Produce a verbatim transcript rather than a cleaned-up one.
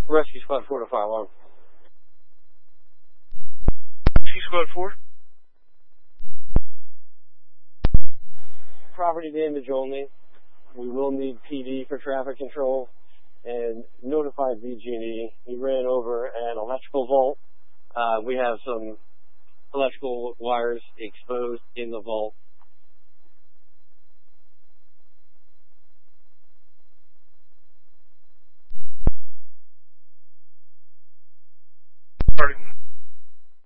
Rescue Squad four to fire alarm. Rescue Squad four? Property damage only. We will need P D for traffic control and notify B G and E. He ran over an electrical vault. Uh, we have some electrical wires exposed in the vault. Starting.